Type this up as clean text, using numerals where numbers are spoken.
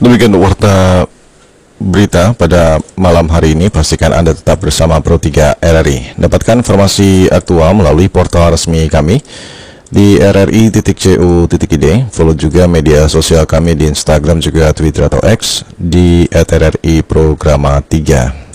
Demikian warta berita pada malam hari ini. Pastikan Anda tetap bersama Pro 3 RRI. Dapatkan informasi aktual melalui portal resmi kami di rri.co.id. Follow juga media sosial kami di Instagram juga Twitter atau X di @rri programa 3.